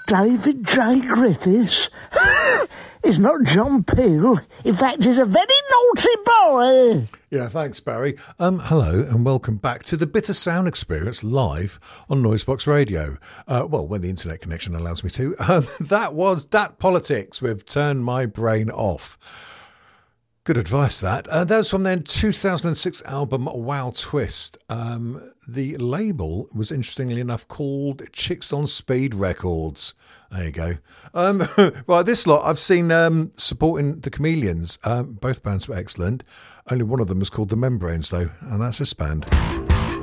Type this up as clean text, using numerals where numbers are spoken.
David J. Griffiths is not John Peel. In fact, he's a very naughty boy. Yeah, thanks, Barry. Hello and welcome back to the Bitter Sound Experience live on Noisebox Radio. Well, when the internet connection allows me to. That was Dat Politics with Turn My Brain Off. Good advice, that. That was from their 2006 album Wow Twist. The label was, interestingly enough, called Chicks on Speed Records. There you go. Right, this lot I've seen supporting the Chameleons. Both bands were excellent. Only one of them was called The Membranes, though, and that's this band.